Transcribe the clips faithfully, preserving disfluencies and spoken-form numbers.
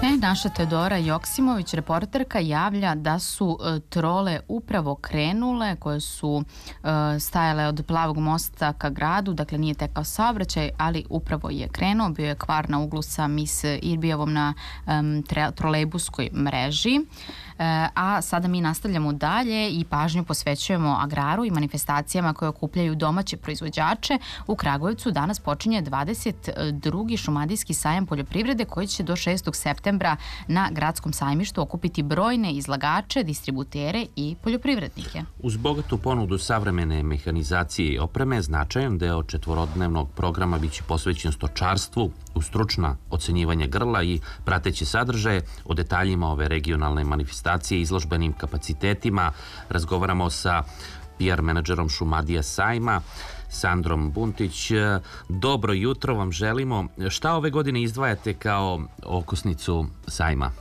E, naša Teodora Joksimović, reporterka, javlja da su e, trole upravo krenule, koje su e, stajale od Plavog mosta ka gradu, dakle nije tekao saobraćaj, ali upravo je krenuo, bio je kvar na uglu sa Mis Irbijevom na um, trolejbuskoj mreži. A sada mi nastavljamo dalje i pažnju posvećujemo agraru i manifestacijama koje okupljaju domaće proizvođače. U Kragujevcu danas počinje dvadeset drugi šumadijski sajam poljoprivrede koji će do šestog septembra na gradskom sajmištu okupiti brojne izlagače, distributere i poljoprivrednike. Uz bogatu ponudu savremene mehanizacije i opreme, značajan deo četvorodnevnog programa biće posvećen stočarstvu, u stručna ocenjivanja grla i prateće sadržaje. O detaljima ove regionalne manifestacije i izložbenim kapacitetima razgovaramo sa P R menadžerom Šumadija sajma, Sandrom Buntić. Dobro jutro vam želimo. Šta ove godine izdvajate kao okosnicu sajma?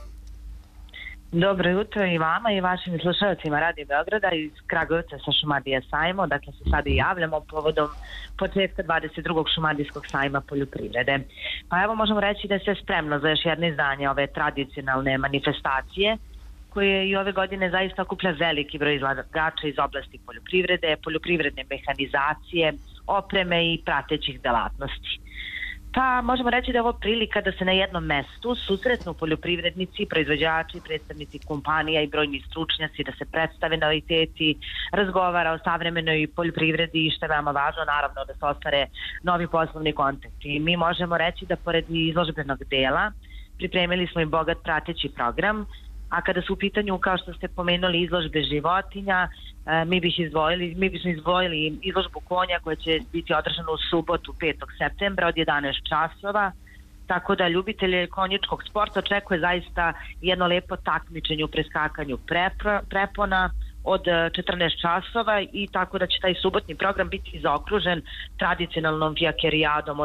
Dobro jutro i vama i vašim slušalcima Radio Beograda iz Kragujevca sa Šumadija sajma. Dakle, se sada i javljamo povodom početka dvadeset drugog šumadijskog sajma poljoprivrede. Pa evo možemo reći da je sve spremno za još jedno izdanje ove tradicionalne manifestacije koje i ove godine zaista okuplja veliki broj izlagača iz oblasti poljoprivrede, poljoprivredne mehanizacije, opreme i pratećih delatnosti. Pa možemo reći da je ovo prilika da se na jednom mestu susretnu poljoprivrednici, proizvođači, predstavnici kompanija i brojni stručnjaci, da se predstave noviteti, razgovara o savremenoj poljoprivredi i što je veoma važno, naravno da se ostvare novi poslovni kontakti. Mi možemo reći da pored izložbenog dela pripremili smo i bogat prateći program, a kada su u pitanju, kao što ste pomenuli, izložbe životinja, mi bih izdvojili, mi bismo izdvojili izložbu konja koja će biti održana u subotu petog septembra od jedanaest časova, tako da ljubitelje konjičkog sporta očekuje zaista jedno lepo takmičenje u preskakanju prepona od četrnaest časova i tako da će taj subotni program biti zaokružen tradicionalnom fijakerijadom